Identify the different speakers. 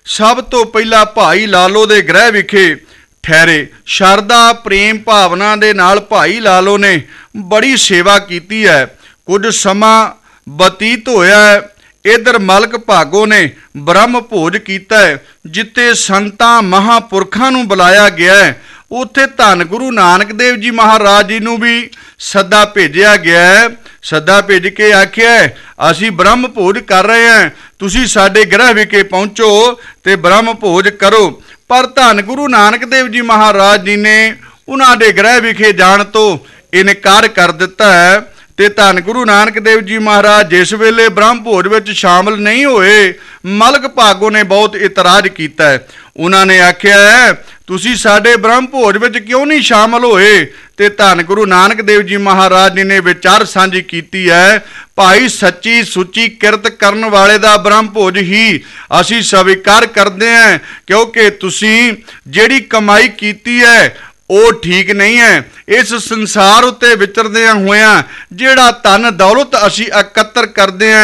Speaker 1: सब तो पहला भाई लालो दे गृह विखे ठहरे। शरदा प्रेम भावना दे नाल भाई लालो ने बड़ी सेवा कीती है। कुछ समा बतीत होया है। इधर मलक भागो ने ब्रह्म भोज कीता है। जिथे संतां महापुरखां नूं बुलाया गया है उत्थे धन गुरु नानक देव जी महाराज जी नूं भी सदा भेजिया गया है। सदा भेज के आख्या है असी ब्रह्म भोज कर रहे हैं, तुसी साडे गृह विखे पहुँचो ते ब्रह्म भोज करो। पर धन गुरु नानक देव जी महाराज जी ने उन्हां दे गृह विखे जाण तो इनकार कर दिता है। ते धन गुरु नानक देव जी महाराज जिस वेले ब्रह्म भोज विच शामिल नहीं होए, मलक भागो ने बहुत इतराज कीता है। उन्होंने आख्या है तुसी साडे ब्रह्म भोज विच क्यों नहीं शामिल होए? ते धन गुरु नानक देव जी महाराज जी ने विचार सांझी कीती है, भाई सच्ची सुची किरत करन वाले दा ब्रह्म भोज ही असी स्वीकार करते हैं, क्योंकि तुसी जिहड़ी कमाई कीती है वो ठीक नहीं है। इस संसार उत्ते विचरदे होया जिहड़ा धन दौलत असी एकत्र करते हैं